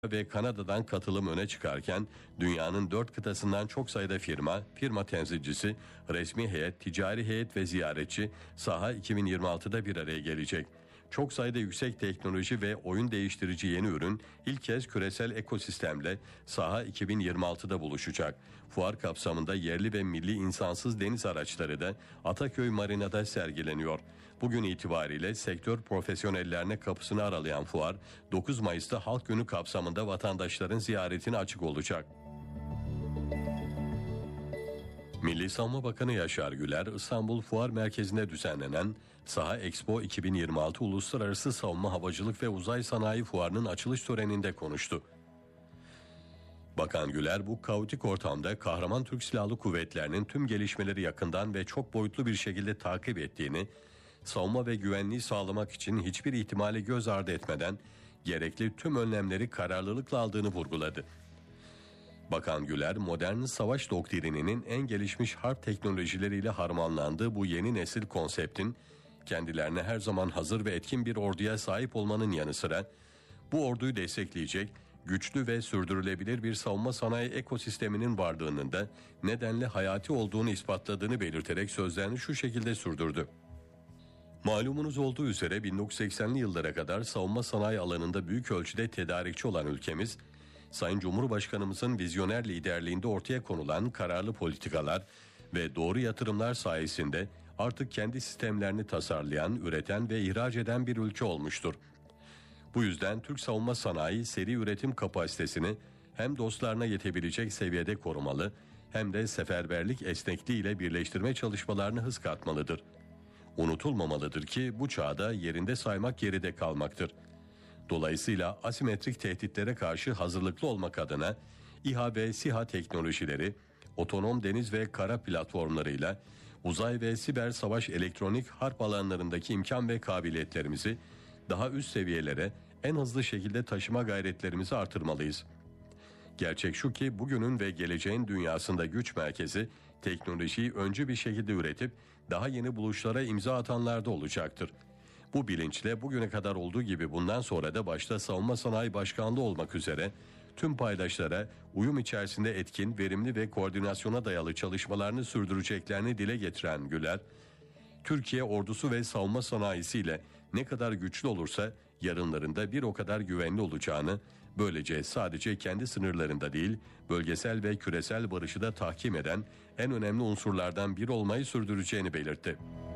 ve Kanada'dan katılım öne çıkarken dünyanın 4 kıtasından çok sayıda firma temsilcisi, resmi heyet, ticari heyet ve ziyaretçi saha 2026'da bir araya gelecek. Çok sayıda yüksek teknoloji ve oyun değiştirici yeni ürün ilk kez küresel ekosistemle saha 2026'da buluşacak. Fuar kapsamında yerli ve milli insansız deniz araçları da Ataköy Marina'da sergileniyor. Bugün itibariyle sektör profesyonellerine kapısını aralayan fuar 9 Mayıs'ta Halk Günü kapsamında vatandaşların ziyaretine açık olacak. Milli Savunma Bakanı Yaşar Güler, İstanbul Fuar Merkezi'nde düzenlenen Saha Expo 2026 Uluslararası Savunma Havacılık ve Uzay Sanayi Fuarı'nın açılış töreninde konuştu. Bakan Güler, bu kaotik ortamda kahraman Türk Silahlı Kuvvetleri'nin tüm gelişmeleri yakından ve çok boyutlu bir şekilde takip ettiğini, savunma ve güvenliği sağlamak için hiçbir ihtimali göz ardı etmeden gerekli tüm önlemleri kararlılıkla aldığını vurguladı. Bakan Güler, modern savaş doktrininin en gelişmiş harp teknolojileriyle harmanlandığı bu yeni nesil konseptin kendilerine her zaman hazır ve etkin bir orduya sahip olmanın yanı sıra bu orduyu destekleyecek güçlü ve sürdürülebilir bir savunma sanayi ekosisteminin varlığının da nedenle hayati olduğunu ispatladığını belirterek sözlerini şu şekilde sürdürdü. Malumunuz olduğu üzere 1980'li yıllara kadar savunma sanayi alanında büyük ölçüde tedarikçi olan ülkemiz, Sayın Cumhurbaşkanımızın vizyoner liderliğinde ortaya konulan kararlı politikalar ve doğru yatırımlar sayesinde artık kendi sistemlerini tasarlayan, üreten ve ihraç eden bir ülke olmuştur. Bu yüzden Türk savunma sanayi seri üretim kapasitesini hem dostlarına yetebilecek seviyede korumalı hem de seferberlik esnekliği ile birleştirme çalışmalarını hız katmalıdır. Unutulmamalıdır ki bu çağda yerinde saymak geride kalmaktır. Dolayısıyla asimetrik tehditlere karşı hazırlıklı olmak adına İHA ve SİHA teknolojileri, otonom deniz ve kara platformlarıyla uzay ve siber savaş elektronik harp alanlarındaki imkan ve kabiliyetlerimizi daha üst seviyelere en hızlı şekilde taşıma gayretlerimizi artırmalıyız. Gerçek şu ki bugünün ve geleceğin dünyasında güç merkezi teknolojiyi öncü bir şekilde üretip daha yeni buluşlara imza atanlarda olacaktır. Bu bilinçle bugüne kadar olduğu gibi bundan sonra da başta Savunma Sanayi Başkanlığı olmak üzere tüm paydaşlara uyum içerisinde etkin, verimli ve koordinasyona dayalı çalışmalarını sürdüreceklerini dile getiren Güler, Türkiye ordusu ve savunma sanayisiyle ne kadar güçlü olursa yarınlarında bir o kadar güvenli olacağını, böylece sadece kendi sınırlarında değil, bölgesel ve küresel barışı da tahkim eden en önemli unsurlardan biri olmayı sürdüreceğini belirtti.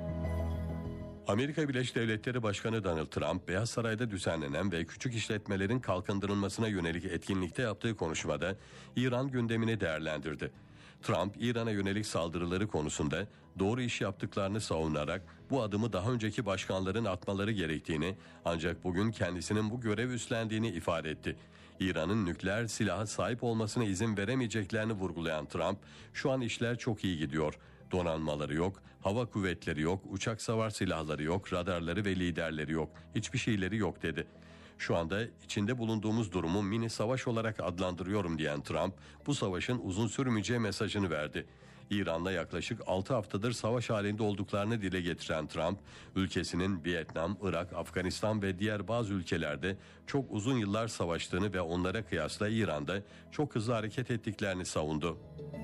Amerika Birleşik Devletleri Başkanı Donald Trump, Beyaz Saray'da düzenlenen ve küçük işletmelerin kalkındırılmasına yönelik etkinlikte yaptığı konuşmada İran gündemini değerlendirdi. Trump, İran'a yönelik saldırıları konusunda doğru iş yaptıklarını savunarak bu adımı daha önceki başkanların atmaları gerektiğini, ancak bugün kendisinin bu görev üstlendiğini ifade etti. İran'ın nükleer silaha sahip olmasına izin veremeyeceklerini vurgulayan Trump, şu an işler çok iyi gidiyor. Donanmaları yok, hava kuvvetleri yok, uçak savar silahları yok, radarları ve liderleri yok, hiçbir şeyleri yok dedi. Şu anda içinde bulunduğumuz durumu mini savaş olarak adlandırıyorum diyen Trump, bu savaşın uzun sürmeyeceği mesajını verdi. İran'la yaklaşık 6 haftadır savaş halinde olduklarını dile getiren Trump, ülkesinin Vietnam, Irak, Afganistan ve diğer bazı ülkelerde çok uzun yıllar savaştığını ve onlara kıyasla İran'da çok hızlı hareket ettiklerini savundu.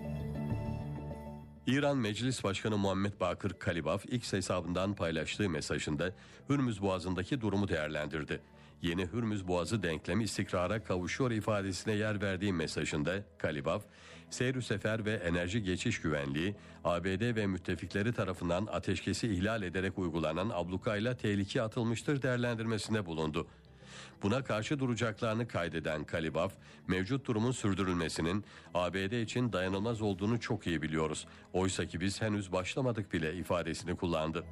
İran Meclis Başkanı Muhammed Bakır Kalibaf X hesabından paylaştığı mesajında Hürmüz Boğazı'ndaki durumu değerlendirdi. Yeni Hürmüz Boğazı denklemi istikrara kavuşuyor ifadesine yer verdiği mesajında Kalibaf, seyr-ü sefer ve enerji geçiş güvenliği, ABD ve müttefikleri tarafından ateşkesi ihlal ederek uygulanan ablukayla tehlikeye atılmıştır değerlendirmesinde bulundu. Buna karşı duracaklarını kaydeden Kalibaf, mevcut durumun sürdürülmesinin ABD için dayanılmaz olduğunu çok iyi biliyoruz. Oysa ki biz henüz başlamadık bile ifadesini kullandı.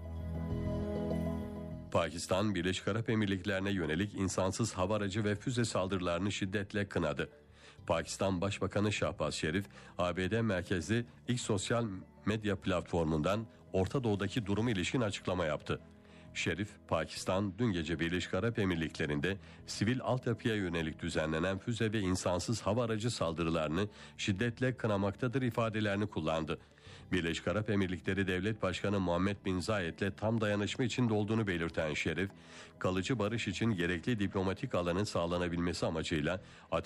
Pakistan, Birleşik Arap Emirlikleri'ne yönelik insansız hava aracı ve füze saldırılarını şiddetle kınadı. Pakistan Başbakanı Şahbaz Şerif, ABD merkezli X sosyal medya platformundan Orta Doğu'daki durumu ilişkin açıklama yaptı. Şerif, Pakistan dün gece Birleşik Arap Emirlikleri'nde sivil altyapıya yönelik düzenlenen füze ve insansız hava aracı saldırılarını şiddetle kınamaktadır ifadelerini kullandı. Birleşik Arap Emirlikleri Devlet Başkanı Muhammed Bin Zayed'le tam dayanışma içinde olduğunu belirten Şerif, kalıcı barış için gerekli diplomatik alanın sağlanabilmesi amacıyla